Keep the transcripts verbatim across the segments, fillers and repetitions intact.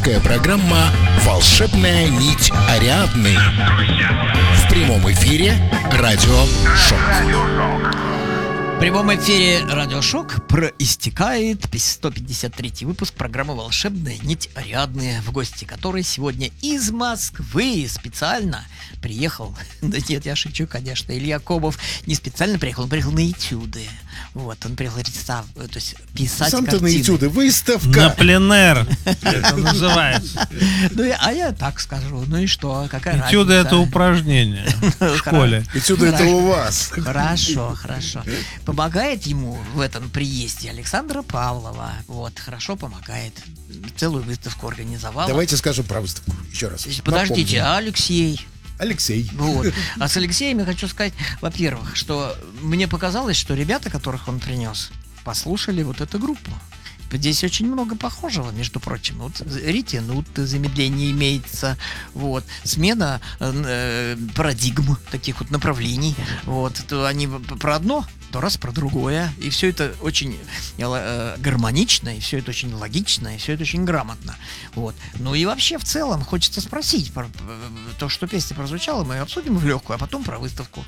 Авторская программа «Волшебная нить Ариадны». В прямом эфире Радио Шок. В прямом эфире Радиошок проистекает сто пятьдесят третий выпуск программы «Волшебная нить Ариадны», в гости которой сегодня из Москвы специально приехал, да нет, я шучу, конечно, Илья Комов не специально приехал, он приехал на этюды. Вот, он приехал рисовать, то есть писать Сам-то картины. на этюды, выставка. На пленэр это называется. Ну, а я так скажу, ну и что, какая разница? Этюды — это упражнение в школе. Этюды — это у вас. Хорошо, хорошо. Помогает ему в этом приезде Александра Павлова. Вот, хорошо помогает. Целую выставку организовала. Давайте скажем про выставку еще раз. Подождите, Напомним. а Алексей? Алексей. Вот. А с Алексеем я хочу сказать, во-первых, что мне показалось, что ребята, которых он принес, послушали вот эту группу. Здесь очень много похожего, между прочим. Вот ретинут, замедление имеется, вот, смена э, парадигм, таких вот направлений. Вот, то они про одно, то раз про другое. И все это очень э, гармонично, и все это очень логично, и все это очень грамотно. Вот. Ну и вообще в целом хочется спросить про, про то, что песня прозвучала, мы обсудим в легкую, а потом про выставку.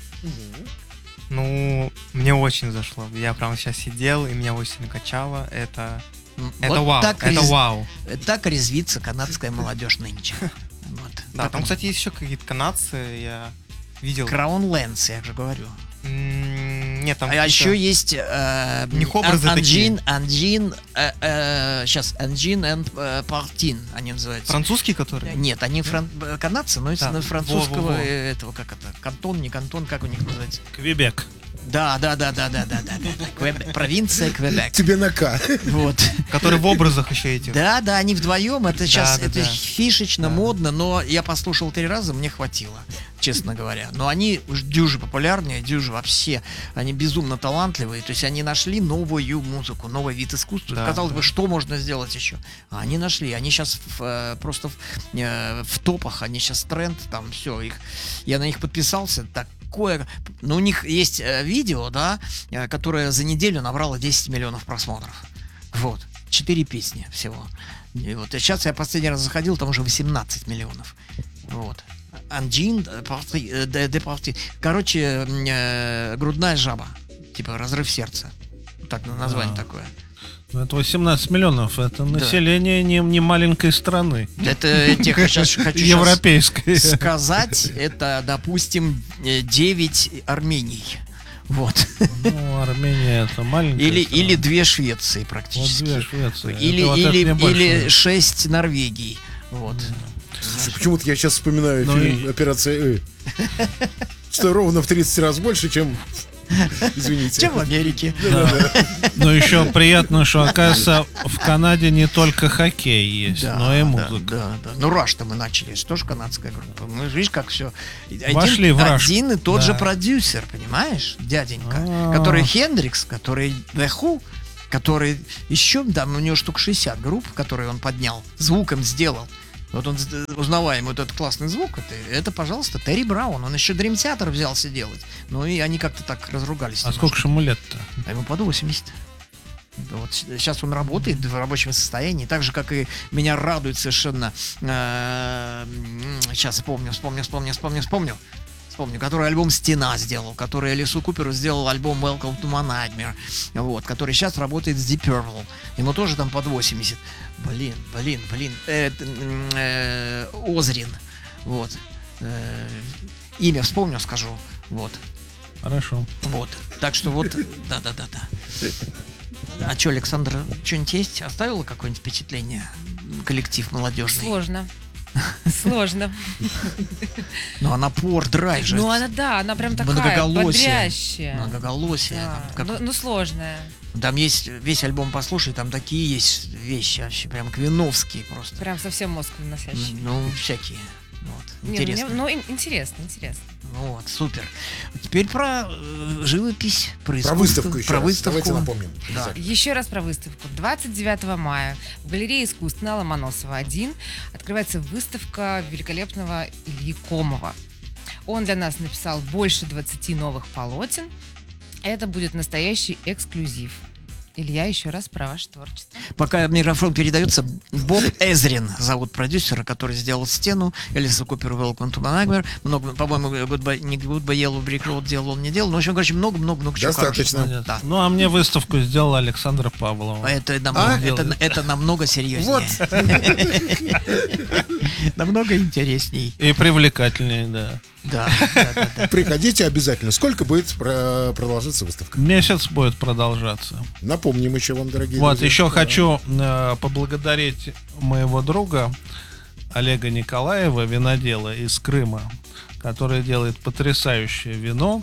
Ну, мне очень зашло. Я прямо сейчас сидел, и меня очень качало. Это, Вот это вау, так это рез- вау. Так резвится канадская молодежь нынче. Вот. Да, Как там, он? кстати, есть еще какие-то канадцы, я видел. Crown Lands, я же говорю. М, Нет, там А какие-то- еще есть э, У них образы Анджин, Анджин, э, э, сейчас Анджин and э, Партин, они называются. французские, которые? Нет, они фран- э, канадцы, но из Да. французского Во-во-во. э, этого, как это, кантон, не кантон, как у них называется? Квебек. Да, да, да, да, да, да, да, да. Квебек, провинция Квебек. Тебе на К. Вот. Которые в образах еще эти. Да, да, они вдвоем, это сейчас, да, это да. фишечно, Да. модно, но я послушал три раза, мне хватило, честно говоря. Но они уж дюжи популярнее, дюжи вообще, они безумно талантливые, то есть они нашли новую музыку, новый вид искусства. Да, Казалось да. бы, что можно сделать еще? А они нашли, они сейчас в, э, просто в, э, в топах, они сейчас тренд, там все, их, я на них подписался, так. Кое... Но у них есть э, видео, да, э, которое за неделю набрало десять миллионов просмотров. Вот. Четыре песни всего. И вот. И сейчас я последний раз заходил, там уже восемнадцать миллионов. Вот. Анджин, де, де парти. Короче, э, грудная жаба. Типа разрыв сердца. Так название А. такое. Ну, это восемнадцать миллионов. Это население не, не маленькой страны. Это я тебе сейчас хочу щас Европейской. сказать, это, допустим, э, девять Армений. Вот. Ну, Армения — это маленькая Или, страна. или две Швеции Вот практически. две Швеции. Или, Это вот это или, небольшое. или шесть Норвегий. Вот. Почему-то я сейчас вспоминаю Ну фильм и- «Операция Ы». Что ровно в тридцать раз больше, чем... Извините. Чем в Америке. Но еще приятно, что, оказывается, в Канаде не только хоккей есть, Да, но и да, музыка. Да, да. Ну, Раш-то мы начали, это тоже канадская группа. Мы, видишь, как все. Вошли один, в Rush. один и тот Да. же продюсер, понимаешь, дяденька, А. который Хендрикс, который The Who, который еще, там у него штук шестьдесят групп, которые он поднял, звуком сделал. Вот он узнаваемый вот этот классный звук, это, это, пожалуйста, Терри Браун. Он еще Dream Theater взялся делать. Ну и они как-то так разругались. А немножко. сколько же ему лет-то? А ему под восемьдесят. Вот сейчас он работает в рабочем состоянии, так же, как и меня радует совершенно. Сейчас вспомню, вспомню, вспомню, вспомню, вспомню. Вспомню, который альбом «Стена» сделал, который Элису Куперу сделал альбом «Welcome to my Nightmare», вот, который сейчас работает с Deep Purple. Ему тоже там под восемьдесят. Блин, блин, блин. Э, э, Озрин. Вот. Э, имя вспомню, скажу. Вот. Хорошо. Вот. Так что вот, да-да-да-да. А что, Александра, что-нибудь есть? Оставила какое-нибудь впечатление? Коллектив молодежный. Сложно. Сложно. Ну, она пор-драйв же. Ну, она, да, она прям такая Многоголосие. бодрящая. Многоголосие. Да. Там, как- Ну, ну, сложная. там есть весь альбом, послушай, там такие есть вещи вообще, прям квиновские просто. Прям совсем мозг выносящий. Ну, всякие. Вот. Не, ну, Интересно. мне- ну, ин- интересно, интересно. Вот, супер. Теперь про э, живопись, про Про искусство, выставку еще про раз. выставку. Давайте напомним. Да. Обязательно. Еще раз про выставку. двадцать девятого мая в галерее искусств на Ломоносова один открывается выставка великолепного Ильи Комова. Он для нас написал больше двадцати новых полотен. Это будет настоящий эксклюзив. Илья, еще раз про ваше творчество. Пока микрофон передается, Боб Эзрин зовут продюсера, который сделал «Стену», Элиса Купер, Welcome to my Nightmare. Много, по-моему, Goodbye, не Goodbye Yellow Brick Road делал, он не делал. Ну, в общем, короче, много-много-много чего Достаточно. хорошего. Да. Ну, а мне выставку сделала Александра Павлова. Это намного, А? это, это намного серьезнее. Намного интересней. И привлекательнее, да. Да, да, да, да. Приходите обязательно. Сколько будет про- продолжаться выставка? Месяц будет продолжаться. Напомним еще вам, дорогие Вот, друзья. еще Да. хочу э, поблагодарить моего друга Олега Николаева, винодела из Крыма, который делает потрясающее вино.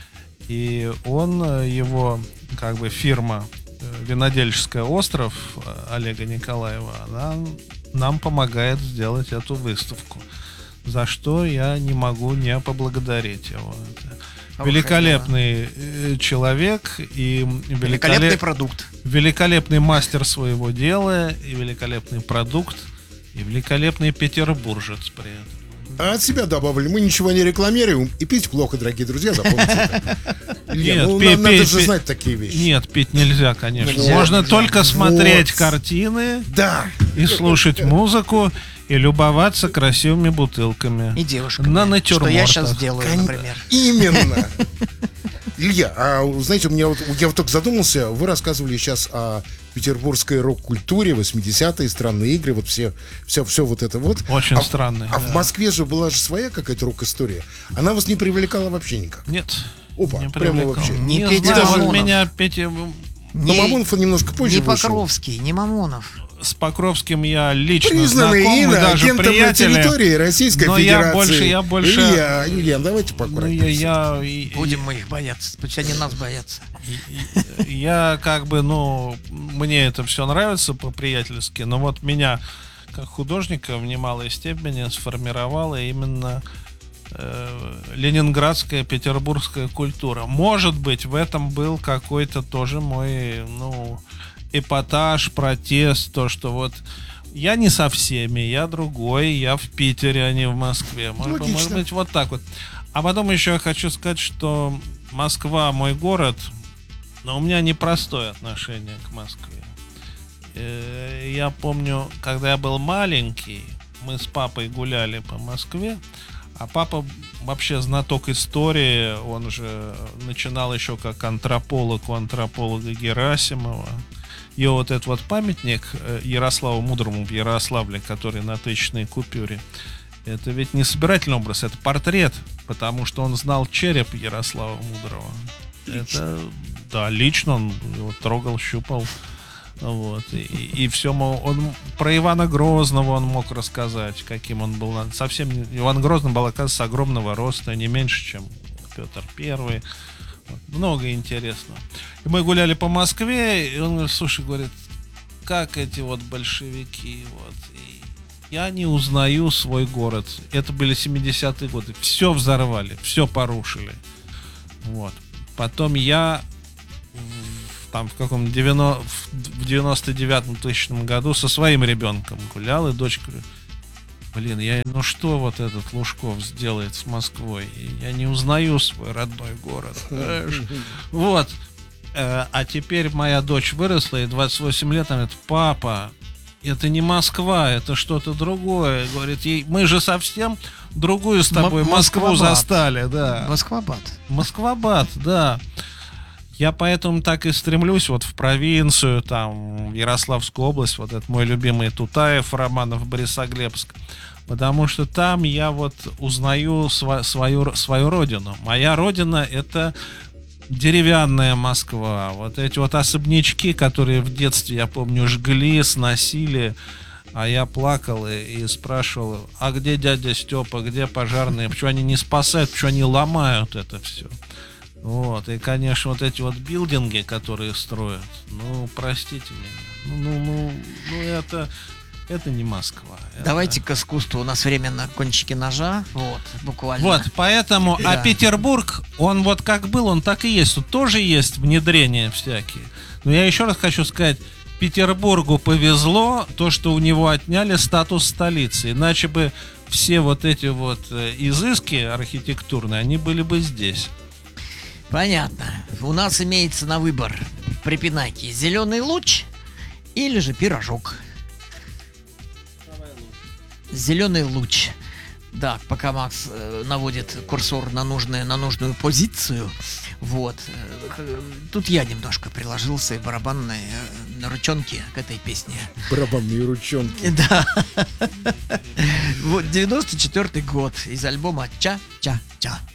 И он, э, его, как бы, фирма э, винодельческая «Остров» э, Олега Николаева, она нам помогает сделать эту выставку. За что я не могу не поблагодарить его. Это Хорошее великолепный э, человек и Великолепный великолеп- продукт. великолепный мастер своего дела, и великолепный продукт, и великолепный петербуржец при этом. А от себя добавили, мы ничего не рекламируем, и пить плохо, дорогие друзья, запомните это. Илья, Нет, ну, пи- на- пи- надо же пи- знать такие вещи. Нет, пить нельзя, конечно. Нельзя, Можно нельзя. только смотреть Вот. картины Да. и слушать музыку и любоваться красивыми бутылками. И девушками. На Что я натюрмортах. сейчас делаю, Кон- например. Именно. Илья, а знаете, у меня вот, я вот только задумался, вы рассказывали сейчас о петербургской рок-культуре, восьмидесятые, странные игры, вот все, все, все вот это вот. Очень а, странные, А да. в Москве же была же своя какая-то рок-история. Она вас не привлекала вообще никак. Нет. Опа, не прямо привлекал. вообще. Не Не Петя знаю, вот Мамонов. меня Петя... Но Не- Мамонов он немножко позже Не вышел. Покровский, не Мамонов. С Покровским я лично Признанный знаком, мы Ина даже агентом на приятели. территории Российской Но я Федерации. больше- я больше- Илья, Илья, давайте Ну, поаккуратнее. я, я, и- Будем мы их бояться. Пусть они нас боятся. и- и- я как бы, ну, мне это все нравится по-приятельски, но вот меня как художника в немалой степени сформировала именно э, ленинградская, петербургская культура. Может быть, в этом был какой-то тоже мой, ну, эпатаж, протест, то, что вот я не со всеми, я другой, я в Питере, а не в Москве. Может, быть, Логично. может быть, вот так вот. А потом еще я хочу сказать, что Москва мой город, но у меня непростое отношение к Москве. Э, Я помню, когда я был маленький, мы с папой гуляли по Москве, а папа вообще знаток истории, он же начинал еще как антрополог у антрополога Герасимова. И вот этот вот памятник э, Ярославу Мудрому в Ярославле, который на тысячной купюре, это ведь не собирательный образ, это портрет, потому что он знал череп Ярослава Мудрого. Это, да, лично он его трогал, щупал. Вот. И, и все, он про Ивана Грозного он мог рассказать, каким он был. Совсем не- Иван Грозный был, оказывается, огромного роста, не меньше, чем Петр Первый. Вот. Много интересного. И мы гуляли по Москве, и он говорит, слушай, говорит, как эти вот большевики, вот. И я не узнаю свой город. Это были семидесятые годы. Все взорвали, все порушили. Вот. Потом я в- там в каком девяносто, в девяносто девятом тысячном году со своим ребенком гулял, и дочка говорит, блин, я, ну что вот этот Лужков сделает с Москвой? И я не узнаю свой родной город. Знаешь? Вот. Э, А теперь моя дочь выросла, и двадцать восемь лет, она говорит, папа, это не Москва, это что-то другое. Говорит, ей, мы же совсем другую с тобой М- Москву Москва-бат. застали, да. Москва-бат. Москва-бат, да. Я поэтому так и стремлюсь вот в провинцию, там, в Ярославскую область, вот это мой любимый Тутаев, Романов, Борисоглебск, потому что там я вот узнаю сва- свою, свою родину. Моя родина — это деревянная Москва, вот эти вот особнячки, которые в детстве, я помню, жгли, сносили, а я плакал и, и спрашивал, а где дядя Степа, где пожарные, почему они не спасают, почему они ломают это все. Вот, и, конечно, вот эти вот билдинги, которые строят, ну, простите меня, ну, ну, ну, ну это, это не Москва. Это- Давайте к искусству. У нас время на кончике ножа. Вот, буквально. Вот, поэтому, а Да. Петербург, он вот как был, он так и есть. Тут тоже есть внедрения всякие. Но я еще раз хочу сказать, Петербургу повезло то, что у него отняли статус столицы. Иначе бы все вот эти вот э, изыски архитектурные, они были бы здесь. Понятно. У нас имеется на выбор припинайки. Зеленый луч или же пирожок? Зеленый луч. Да, пока Макс э, наводит курсор на, нужное, на нужную позицию, вот, э, тут я немножко приложился и барабанные э, ручонки к этой песне. Барабанные ручонки. Да. Вот девяносто четвёртый год из альбома «Ча-ча-ча».